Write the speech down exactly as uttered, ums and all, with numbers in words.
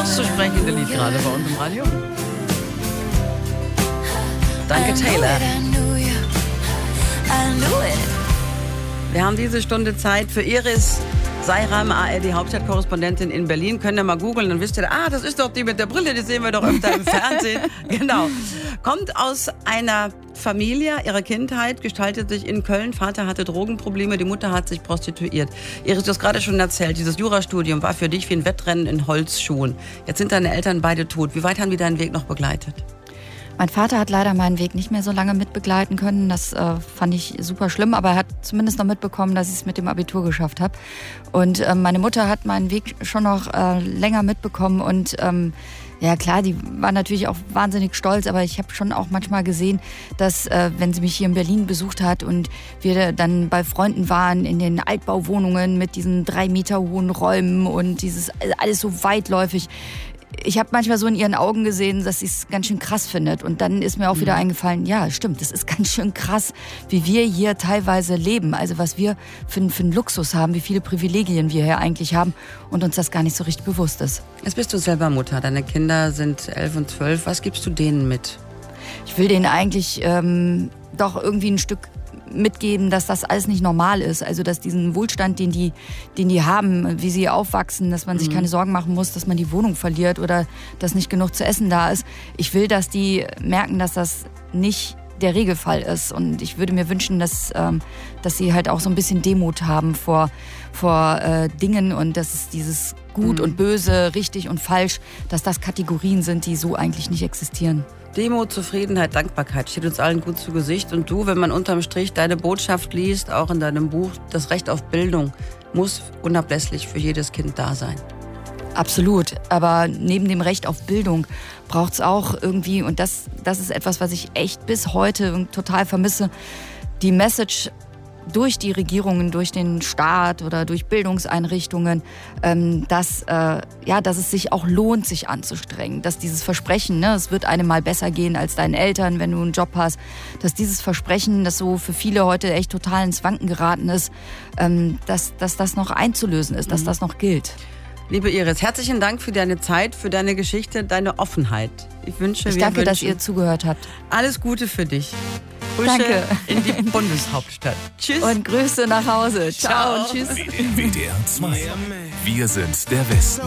auszusprechende Lied gerade bei uns im Radio. Danke, Taylor. Wir haben diese Stunde Zeit für Iris Seiram, A R D-Hauptstadtkorrespondentin in Berlin. Könnt ihr mal googeln, dann wisst ihr, ah, das ist doch die mit der Brille, die sehen wir doch öfter im Fernsehen. Genau. Kommt aus einer Familie, ihrer Kindheit, gestaltet sich in Köln. Vater hatte Drogenprobleme, die Mutter hat sich prostituiert. Iris, du hast gerade schon erzählt, dieses Jurastudium war für dich wie ein Wettrennen in Holzschuhen. Jetzt sind deine Eltern beide tot. Wie weit haben die deinen Weg noch begleitet? Mein Vater hat leider meinen Weg nicht mehr so lange mitbegleiten können. Das äh, fand ich super schlimm, aber er hat zumindest noch mitbekommen, dass ich es mit dem Abitur geschafft habe. Und äh, meine Mutter hat meinen Weg schon noch äh, länger mitbekommen. Und ähm, ja klar, die war natürlich auch wahnsinnig stolz, aber ich habe schon auch manchmal gesehen, dass äh, wenn sie mich hier in Berlin besucht hat und wir dann bei Freunden waren in den Altbauwohnungen mit diesen drei Meter hohen Räumen und dieses alles so weitläufig. Ich habe manchmal so in ihren Augen gesehen, dass sie es ganz schön krass findet. Und dann ist mir auch wieder eingefallen, ja, stimmt, das ist ganz schön krass, wie wir hier teilweise leben. Also was wir für, für einen Luxus haben, wie viele Privilegien wir hier eigentlich haben und uns das gar nicht so richtig bewusst ist. Jetzt bist du selber Mutter, deine Kinder sind elf und zwölf. Was gibst du denen mit? Ich will denen eigentlich ähm, doch irgendwie ein Stück mitgeben, dass das alles nicht normal ist. Also dass diesen Wohlstand, den die, den die haben, wie sie aufwachsen, dass man sich keine Sorgen machen muss, dass man die Wohnung verliert oder dass nicht genug zu essen da ist. Ich will, dass die merken, dass das nicht der Regelfall ist. Und ich würde mir wünschen, dass, ähm, dass sie halt auch so ein bisschen Demut haben vor, vor äh, Dingen und dass es dieses Gut mhm. und Böse, richtig und falsch, dass das Kategorien sind, die so eigentlich nicht existieren. Demut, Zufriedenheit, Dankbarkeit steht uns allen gut zu Gesicht. Und du, wenn man unterm Strich deine Botschaft liest, auch in deinem Buch, das Recht auf Bildung muss unablässlich für jedes Kind da sein. Absolut, aber neben dem Recht auf Bildung braucht es auch irgendwie, und das, das ist etwas, was ich echt bis heute total vermisse, die Message durch die Regierungen, durch den Staat oder durch Bildungseinrichtungen, ähm, dass, äh, ja, dass es sich auch lohnt, sich anzustrengen. Dass dieses Versprechen, ne, es wird einem mal besser gehen als deinen Eltern, wenn du einen Job hast, dass dieses Versprechen, das so für viele heute echt total ins Wanken geraten ist, ähm, dass, dass das noch einzulösen ist, dass das noch gilt. Liebe Iris, herzlichen Dank für deine Zeit, für deine Geschichte, deine Offenheit. Ich wünsche, ich wir danke, wünschen dass ihr zugehört habt. Alles Gute für dich. Grüße Danke. in die Bundeshauptstadt. Tschüss. Und Grüße nach Hause. Ciao, Ciao. und tschüss. W D R zwei. Wir sind der Westen.